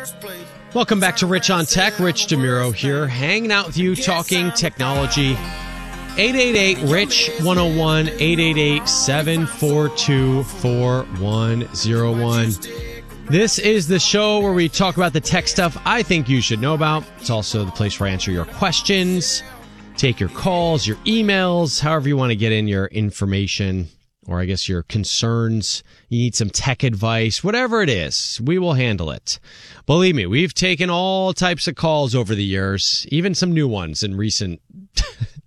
Welcome back to Rich on Tech. Rich DeMuro here, hanging out with you, talking technology. 888-RICH-101, 888-742-4101. This is the show where we talk about the tech stuff I think you should know about. It's also the place where I answer your questions, take your calls, your emails, however you want to get in your information, or I guess your concerns. You need some tech advice, whatever it is, we will handle it. Believe me, we've taken all types of calls over the years, even some new ones in recent